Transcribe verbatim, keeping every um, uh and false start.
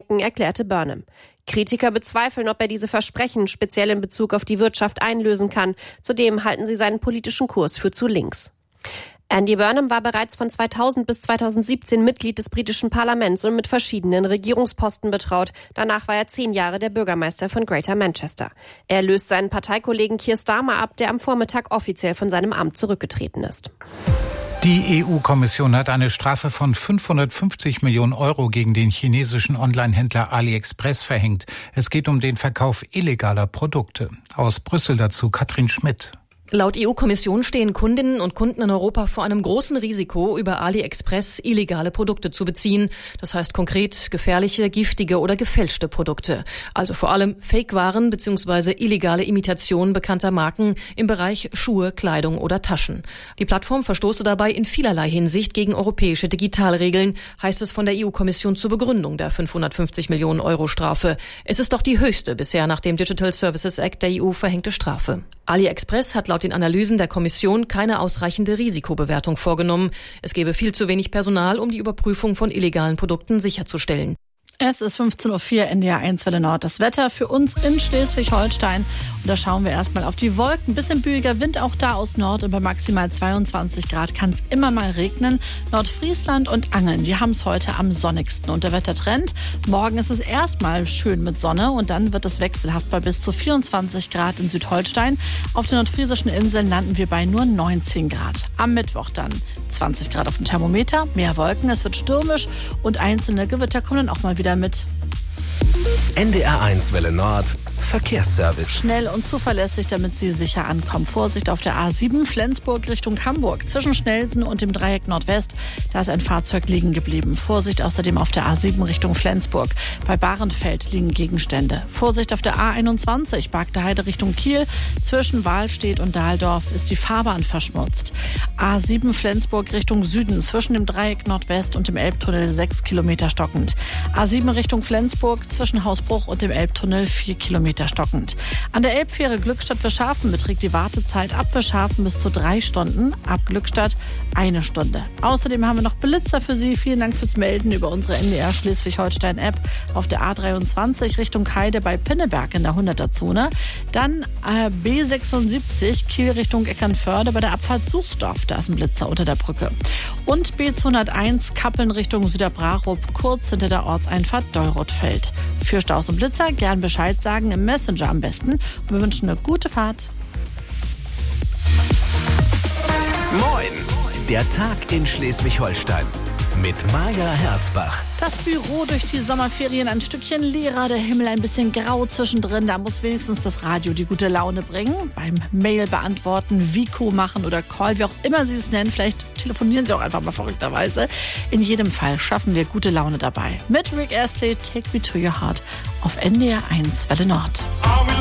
senken, erklärte Burnham. Kritiker bezweifeln, ob er diese Versprechen speziell in Bezug auf die Wirtschaft einlösen kann. Zudem halten sie seinen politischen Kurs für zu links. Andy Burnham war bereits von zweitausend bis zweitausendsiebzehn Mitglied des britischen Parlaments und mit verschiedenen Regierungsposten betraut. Danach war er zehn Jahre der Bürgermeister von Greater Manchester. Er löst seinen Parteikollegen Keir Starmer ab, der am Vormittag offiziell von seinem Amt zurückgetreten ist. Die E U-Kommission hat eine Strafe von fünfhundertfünfzig Millionen Euro gegen den chinesischen Online-Händler AliExpress verhängt. Es geht um den Verkauf illegaler Produkte. Aus Brüssel dazu Katrin Schmidt. Laut E U-Kommission stehen Kundinnen und Kunden in Europa vor einem großen Risiko, über AliExpress illegale Produkte zu beziehen. Das heißt konkret gefährliche, giftige oder gefälschte Produkte. Also vor allem Fake-Waren bzw. illegale Imitationen bekannter Marken im Bereich Schuhe, Kleidung oder Taschen. Die Plattform verstoße dabei in vielerlei Hinsicht gegen europäische Digitalregeln, heißt es von der E U-Kommission zur Begründung der fünfhundertfünfzig Millionen Euro Strafe. Es ist doch die höchste bisher nach dem Digital Services Act der E U verhängte Strafe. AliExpress hat laut den Analysen der Kommission keine ausreichende Risikobewertung vorgenommen. Es gebe viel zu wenig Personal, um die Überprüfung von illegalen Produkten sicherzustellen. Es ist fünfzehn Uhr vier, N D R eins Welle Nord. Das Wetter für uns in Schleswig-Holstein. Und da schauen wir erstmal auf die Wolken. Bisschen bühiger Wind auch da aus Nord. Und bei maximal zweiundzwanzig Grad kann es immer mal regnen. Nordfriesland und Angeln, die haben es heute am sonnigsten. Und der Wettertrend, morgen ist es erstmal schön mit Sonne. Und dann wird es wechselhaft bei bis zu vierundzwanzig Grad in Südholstein. Auf den nordfriesischen Inseln landen wir bei nur neunzehn Grad. Am Mittwoch dann zwanzig Grad auf dem Thermometer, mehr Wolken, es wird stürmisch und einzelne Gewitter kommen dann auch mal wieder mit. N D R eins Welle Nord, Verkehrsservice. Schnell und zuverlässig, damit Sie sicher ankommen. Vorsicht auf der A sieben, Flensburg Richtung Hamburg. Zwischen Schnelsen und dem Dreieck Nordwest, da ist ein Fahrzeug liegen geblieben. Vorsicht außerdem auf der A sieben Richtung Flensburg. Bei Bahrenfeld liegen Gegenstände. Vorsicht auf der A einundzwanzig, Bargter Heide Richtung Kiel. Zwischen Wahlstedt und Dahldorf ist die Fahrbahn verschmutzt. A sieben Flensburg Richtung Süden. Zwischen dem Dreieck Nordwest und dem Elbtunnel sechs Kilometer stockend. A sieben Richtung Flensburg. Zwischen Hausbruch und dem Elbtunnel vier Kilometer stockend. An der Elbfähre Glückstadt-Wischhafen beträgt die Wartezeit ab Wischhafen bis zu drei Stunden, ab Glückstadt eine Stunde. Außerdem haben wir noch Blitzer für Sie. Vielen Dank fürs Melden über unsere N D R Schleswig-Holstein-App auf der A dreiundzwanzig Richtung Heide bei Pinneberg in der hunderter-Zone. Dann äh, B sechsundsiebzig Kiel Richtung Eckernförde bei der Abfahrt Suchsdorf. Da ist ein Blitzer unter der Brücke. Und B zweihunderteins Kappeln Richtung Süderbrarup, kurz hinter der Ortseinfahrt Deurothfeld. Für Staus und Blitzer gern Bescheid sagen, im Messenger am besten. Und wir wünschen eine gute Fahrt. Moin, der Tag in Schleswig-Holstein mit Maja Herzbach. Das Büro durch die Sommerferien ein Stückchen leerer, der Himmel ein bisschen grau zwischendrin. Da muss wenigstens das Radio die gute Laune bringen. Beim Mail beantworten, Vico machen oder Call, wie auch immer Sie es nennen. Vielleicht telefonieren Sie auch einfach mal verrückterweise. In jedem Fall schaffen wir gute Laune dabei. Mit Rick Astley, Take Me to Your Heart auf N D R eins Welle Nord.